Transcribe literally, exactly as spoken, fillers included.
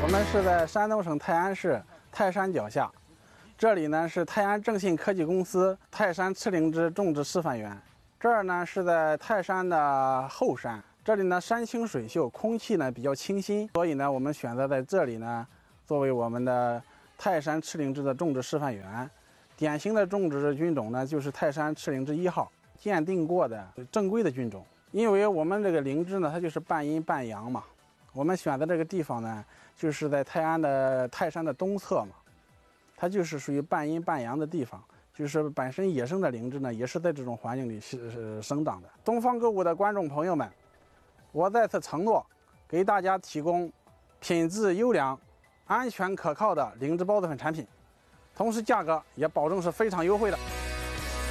我们是在山东省泰安市泰山脚下，这里呢是泰安正信科技公司泰山赤灵芝种植示范园。这儿呢是在泰山的后山，这里呢山清水秀，空气呢比较清新，所以呢我们选择在这里呢作为我们的泰山赤灵芝的种植示范园。典型的种植菌种呢就是泰山赤灵芝一号，鉴定过的正规的菌种。因为我们这个灵芝呢，它就是半阴半阳嘛。我们选择这个地方呢，就是在泰安的泰山的东侧嘛，它就是属于半阴半阳的地方。就是本身野生的灵芝呢，也是在这种环境里是生长的。东方购物的观众朋友们，我在此承诺，给大家提供品质优良、安全可靠的灵芝孢子粉产品，同时价格也保证是非常优惠的。